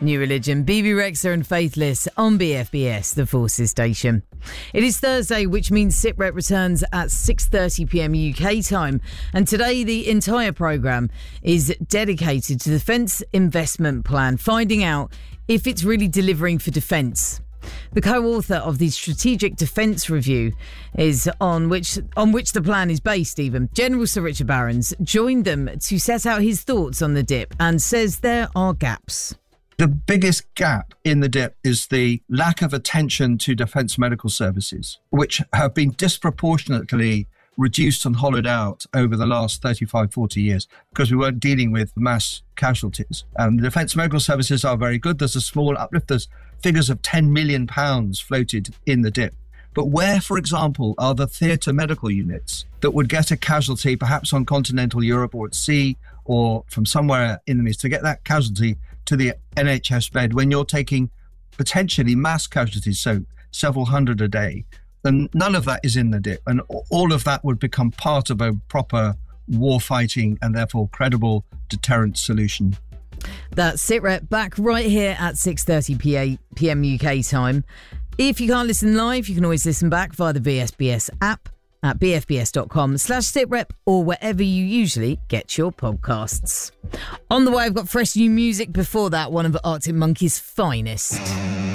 New Religion, BB Rexa and Faithless on BFBS, the Forces station. It is Thursday, which means SITREP returns at 6:30pm UK time. And today, the entire programme is dedicated to the Defence Investment Plan, finding out if it's really delivering for defence. The co-author of the Strategic Defence Review is on which the plan is based even. General Sir Richard Barrons joined them to set out his thoughts on the DIP and says there are gaps. The biggest gap in the DIP is the lack of attention to defence medical services, which have been disproportionately reduced and hollowed out over the last 35, 40 years because we weren't dealing with mass casualties. The defence medical services are very good. There's a small uplift. There's figures of £10 million floated in the DIP. But where, for example, are the theatre medical units that would get a casualty perhaps on continental Europe or at sea or from somewhere in the Middle East to get that casualty to the NHS bed when you're taking potentially mass casualties, so several hundred a day? And none of that is in the DIP. And all of that would become part of a proper war fighting and therefore credible deterrent solution. That's SITREP back right here at 6:30pm UK time. If you can't listen live, you can always listen back via the BFBS app at bfbs.com/SITREP or wherever you usually get your podcasts. On the way, I've got fresh new music. Before that, one of Arctic Monkeys' finest.